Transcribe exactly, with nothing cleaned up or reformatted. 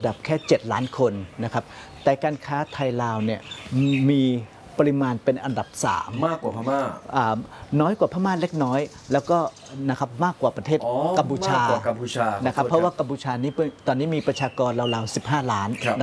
ดับแค่เจ็ดล้านคนนะครับแต่การค้าไทยลาวเนี่ยมีปริมาณเป็นอันดับสามมากกว่าพม่าน้อยกว่าพม่าเล็กน้อยแล้วก็นะครับมากกว่าประเทศกัมพูชากัมพูชานะครับเพราะว่ากัมพูชานี้ตอนนี้มีประชากรราวๆสิบห้าล้าน